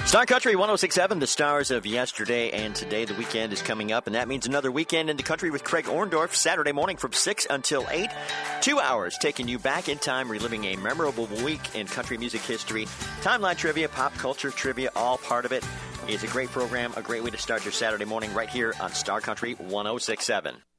Star Country 106.7, the stars of yesterday and today. The weekend is coming up, and that means another weekend in the country with Craig Orndorff, Saturday morning from 6 until 8. 2 hours taking you back in time, reliving a memorable week in country music history. Timeline trivia, pop culture trivia, all part of it. It's a great program, a great way to start your Saturday morning right here on Star Country 106.7.